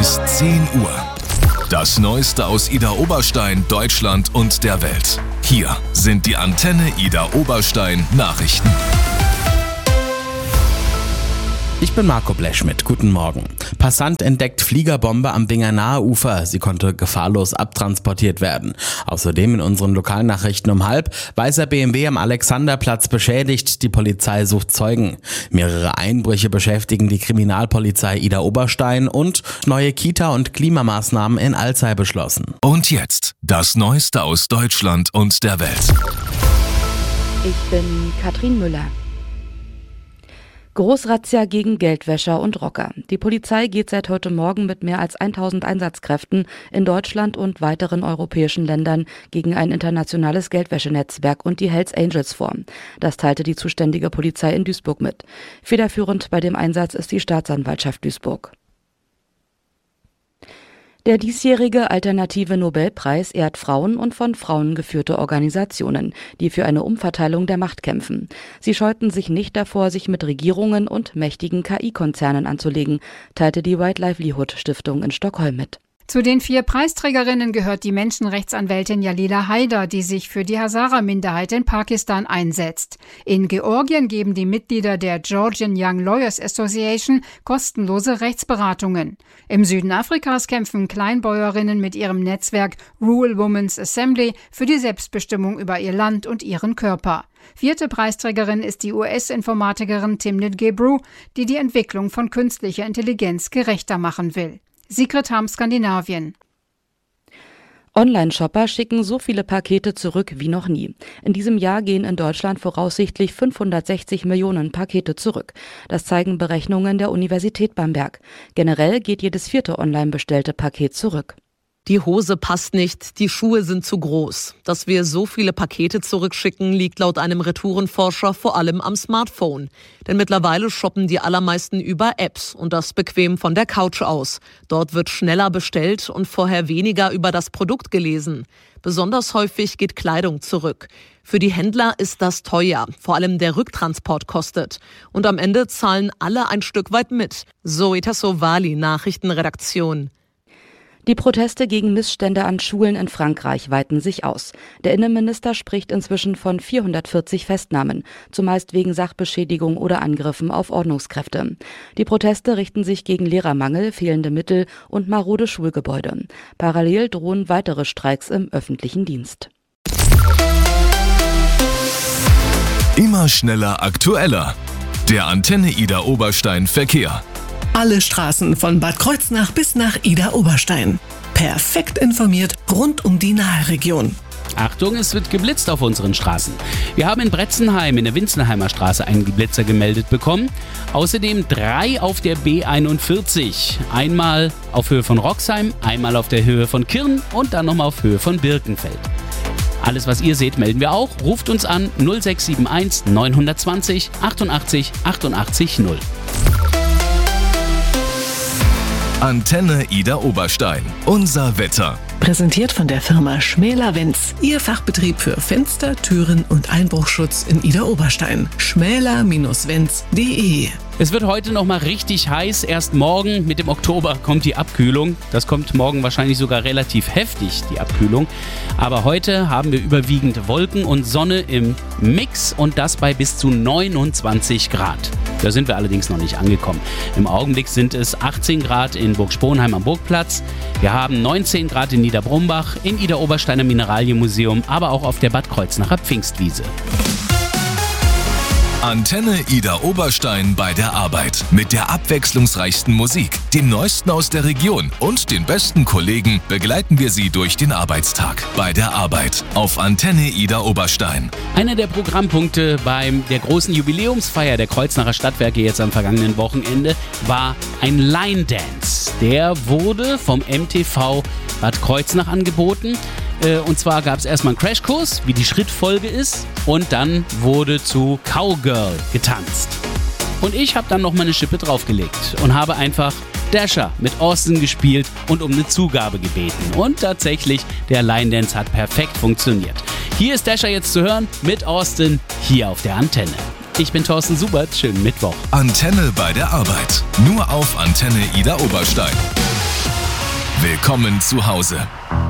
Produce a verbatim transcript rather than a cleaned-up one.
ist zehn Uhr. Das Neueste aus Idar Oberstein, Deutschland und der Welt. Hier sind die Antenne Idar Oberstein Nachrichten. Ich bin Marco Bleschmidt. Guten Morgen. Passant entdeckt Fliegerbombe am Binger Ufer. Sie konnte gefahrlos abtransportiert werden. Außerdem in unseren Lokalnachrichten um halb: weißer B M W am Alexanderplatz beschädigt. Die Polizei sucht Zeugen. Mehrere Einbrüche beschäftigen die Kriminalpolizei Idar Oberstein und neue Kita- und Klimamaßnahmen in Alzey beschlossen. Und jetzt das Neueste aus Deutschland und der Welt. Ich bin Katrin Müller. Großrazzia gegen Geldwäscher und Rocker. Die Polizei geht seit heute Morgen mit mehr als tausend Einsatzkräften in Deutschland und weiteren europäischen Ländern gegen ein internationales Geldwäschenetzwerk und die Hells Angels vor. Das teilte die zuständige Polizei in Duisburg mit. Federführend bei dem Einsatz ist die Staatsanwaltschaft Duisburg. Der diesjährige Alternative Nobelpreis ehrt Frauen und von Frauen geführte Organisationen, die für eine Umverteilung der Macht kämpfen. Sie scheuten sich nicht davor, sich mit Regierungen und mächtigen K I-Konzernen anzulegen, teilte die Right Livelihood Stiftung in Stockholm mit. Zu den vier Preisträgerinnen gehört die Menschenrechtsanwältin Jalila Haider, die sich für die Hazara-Minderheit in Pakistan einsetzt. In Georgien geben die Mitglieder der Georgian Young Lawyers Association kostenlose Rechtsberatungen. Im Süden Afrikas kämpfen Kleinbäuerinnen mit ihrem Netzwerk Rural Women's Assembly für die Selbstbestimmung über ihr Land und ihren Körper. Vierte Preisträgerin ist die U S-Informatikerin Timnit Gebru, die die Entwicklung von künstlicher Intelligenz gerechter machen will. Sigrid Harm, Skandinavien. Online-Shopper schicken so viele Pakete zurück wie noch nie. In diesem Jahr gehen in Deutschland voraussichtlich fünfhundertsechzig Millionen Pakete zurück. Das zeigen Berechnungen der Universität Bamberg. Generell geht jedes vierte online bestellte Paket zurück. Die Hose passt nicht, die Schuhe sind zu groß. Dass wir so viele Pakete zurückschicken, liegt laut einem Retourenforscher vor allem am Smartphone. Denn mittlerweile shoppen die allermeisten über Apps und das bequem von der Couch aus. Dort wird schneller bestellt und vorher weniger über das Produkt gelesen. Besonders häufig geht Kleidung zurück. Für die Händler ist das teuer, vor allem der Rücktransport kostet. Und am Ende zahlen alle ein Stück weit mit. Zoe Tassovali, Nachrichtenredaktion. Die Proteste gegen Missstände an Schulen in Frankreich weiten sich aus. Der Innenminister spricht inzwischen von vierhundertvierzig Festnahmen, zumeist wegen Sachbeschädigung oder Angriffen auf Ordnungskräfte. Die Proteste richten sich gegen Lehrermangel, fehlende Mittel und marode Schulgebäude. Parallel drohen weitere Streiks im öffentlichen Dienst. Immer schneller, aktueller. Der Antenne Idar Oberstein Verkehr. Alle Straßen von Bad Kreuznach bis nach Idar Oberstein. Perfekt informiert rund um die Naheregion. Achtung, es wird geblitzt auf unseren Straßen. Wir haben in Bretzenheim in der Winzenheimer Straße einen Blitzer gemeldet bekommen. Außerdem drei auf der B einundvierzig. Einmal auf Höhe von Roxheim, einmal auf der Höhe von Kirn und dann nochmal auf Höhe von Birkenfeld. Alles, was ihr seht, melden wir auch. Ruft uns an null sechs sieben eins neun zwei null achtundachtzig achtundachtzig null. Antenne Idar Oberstein. Unser Wetter. Präsentiert von der Firma Schmäler-Wenz. Ihr Fachbetrieb für Fenster, Türen und Einbruchschutz in Idar Oberstein. schmäler Bindestrich wenz punkt de. Es wird heute noch mal richtig heiß. Erst morgen mit dem Oktober kommt die Abkühlung. Das kommt morgen wahrscheinlich sogar relativ heftig, die Abkühlung. Aber heute haben wir überwiegend Wolken und Sonne im Mix und das bei bis zu neunundzwanzig Grad. Da sind wir allerdings noch nicht angekommen. Im Augenblick sind es achtzehn Grad in Burg Sponheim am Burgplatz. Wir haben neunzehn Grad in Niederbrumbach, im Idar Obersteiner Mineralienmuseum, aber auch auf der Bad Kreuznacher Pfingstwiese. Antenne Idar Oberstein bei der Arbeit. Mit der abwechslungsreichsten Musik, dem Neuesten aus der Region und den besten Kollegen begleiten wir Sie durch den Arbeitstag. Bei der Arbeit auf Antenne Idar Oberstein. Einer der Programmpunkte bei der großen Jubiläumsfeier der Kreuznacher Stadtwerke jetzt am vergangenen Wochenende war ein Line Dance. Der wurde vom M T V Bad Kreuznach angeboten. Und zwar gab es erstmal einen Crashkurs, wie die Schrittfolge ist, und dann wurde zu Cowgirl getanzt. Und ich habe dann noch mal eine Schippe draufgelegt und habe einfach Dasher mit Austin gespielt und um eine Zugabe gebeten. Und tatsächlich, der Line Dance hat perfekt funktioniert. Hier ist Dasher jetzt zu hören mit Austin hier auf der Antenne. Ich bin Thorsten Subert, schönen Mittwoch. Antenne bei der Arbeit, nur auf Antenne Idar Oberstein. Willkommen zu Hause.